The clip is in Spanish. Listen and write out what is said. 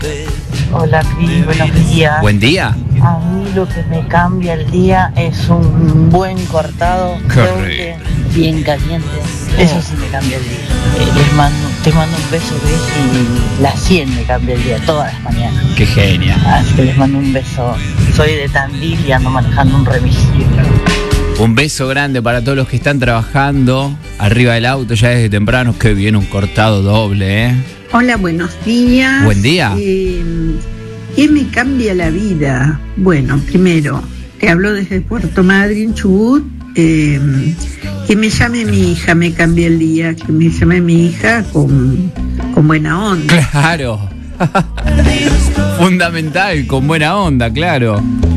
Hola, Cris, buenos días. Buen día. A mí lo que me cambia el día es un buen cortado, doble, bien caliente. Eso sí me cambia el día. Te mando un beso, Cris, y la 100 me cambia el día, todas las mañanas. Qué genia. Así que les mando un beso. Soy de Tandil y ando manejando un remis. Un beso grande para todos los que están trabajando arriba del auto ya desde temprano. Qué bien, un cortado doble, ¿eh? Hola, buenos días. Buen día. ¿Qué me cambia la vida? Bueno, primero, te hablo desde Puerto Madryn, Chubut. Que me llame mi hija, me cambia el día. Que me llame mi hija con buena onda. Claro. Fundamental, con buena onda, claro.